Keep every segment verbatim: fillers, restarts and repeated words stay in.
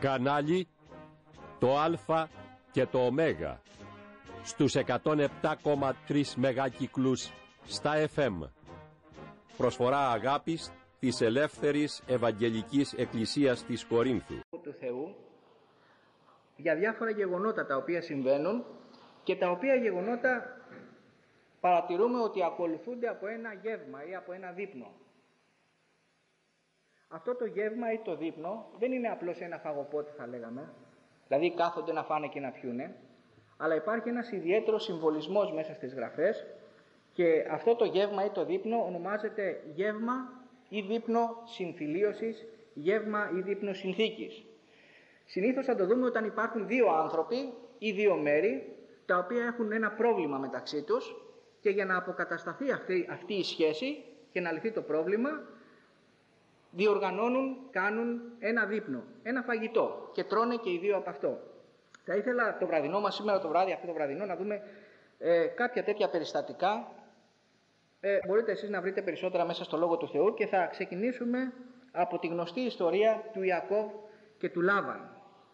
Κανάλι το Α και το Ω στους εκατόν επτά κόμμα τρία μεγάκυκλους στα εφ εμ. Προσφορά αγάπης της Ελεύθερης Ευαγγελικής Εκκλησίας της Κορίνθου. Του Θεού για διάφορα γεγονότα τα οποία συμβαίνουν και τα οποία γεγονότα παρατηρούμε ότι ακολουθούνται από ένα γεύμα ή από ένα δείπνο. Αυτό το γεύμα ή το δείπνο δεν είναι απλώς ένα φαγοπότη, θα λέγαμε, δηλαδή κάθονται να φάνε και να πιούνε, αλλά υπάρχει ένας ιδιαίτερος συμβολισμός μέσα στις γραφές και αυτό το γεύμα ή το δείπνο ονομάζεται γεύμα ή δείπνο συμφιλίωσης, γεύμα ή δείπνο συνθήκης. Συνήθως θα το δούμε όταν υπάρχουν δύο άνθρωποι ή δύο μέρη τα οποία έχουν ένα πρόβλημα μεταξύ τους και για να αποκατασταθεί αυτή, αυτή η σχέση και να λυθεί το πρόβλημα διοργανώνουν, κάνουν ένα δείπνο, ένα φαγητό και τρώνε και οι δύο από αυτό. Θα ήθελα το βραδινό μας σήμερα το βράδυ, αυτό το βραδινό, να δούμε ε, κάποια τέτοια περιστατικά. Ε, μπορείτε εσείς να βρείτε περισσότερα μέσα στο Λόγο του Θεού και θα ξεκινήσουμε από τη γνωστή ιστορία του Ιακώβ και του Λάβαν.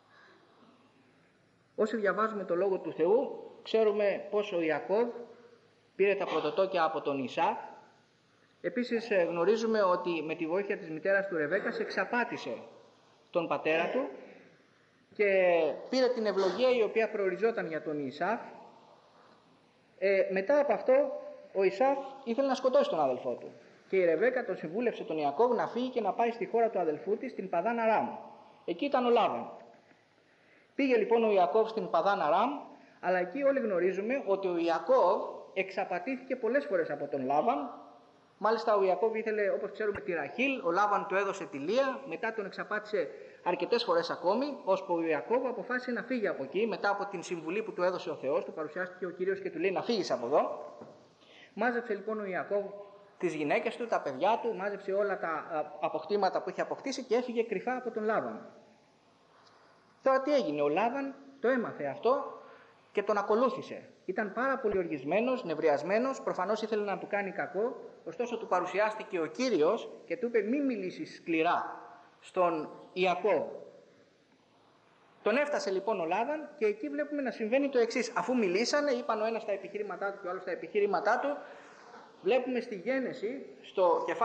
Όσοι διαβάζουμε το Λόγο του Θεού, ξέρουμε πως ο Ιακώβ πήρε τα πρωτοτόκια από τον Ισαάκ. Επίσης γνωρίζουμε ότι με τη βοήθεια της μητέρας του Ρεβέκας εξαπάτησε τον πατέρα του και πήρε την ευλογία η οποία προοριζόταν για τον Ισαάκ. Ε, μετά από αυτό ο Ισαάκ ήθελε να σκοτώσει τον αδελφό του και η Ρεβέκα τον συμβούλευσε τον Ιακώβ να φύγει και να πάει στη χώρα του αδελφού της, στην Παδάν Αράμ. Εκεί ήταν ο Λάβαν. Πήγε λοιπόν ο Ιακώβ στην Παδάν Αράμ, αλλά εκεί όλοι γνωρίζουμε ότι ο Ιακώβ εξαπατήθηκε πολλές φορές από τον Λάβαν. Μάλιστα ο Ιακώβ ήθελε, όπως ξέρουμε, τη Ραχήλ, ο Λάβαν του έδωσε τη Λία, μετά τον εξαπάτησε αρκετές φορές ακόμη, ώσπου ο Ιακώβ αποφάσισε να φύγει από εκεί, μετά από την συμβουλή που του έδωσε ο Θεός, του παρουσιάστηκε ο Κύριος και του λέει να φύγεις από εδώ. Μάζεψε λοιπόν ο Ιακώβ τις γυναίκες του, τα παιδιά του, μάζεψε όλα τα αποκτήματα που είχε αποκτήσει και έφυγε κρυφά από τον Λάβαν. Τώρα τι έγινε, ο Λάβαν το έμαθε αυτό και τον ακολούθησε. Ήταν πάρα πολύ οργισμένος, νευριασμένος, προφανώς ήθελε να του κάνει κακό, ωστόσο του παρουσιάστηκε ο Κύριος και του είπε μη μιλήσεις σκληρά στον Ιακώβ. Τον έφτασε λοιπόν ο Λάβαν και εκεί βλέπουμε να συμβαίνει το εξής. Αφού μιλήσανε, είπαν ο ένας τα επιχείρηματά του και ο άλλος τα επιχείρηματά του, βλέπουμε στη Γένεση, στο κεφάλαιο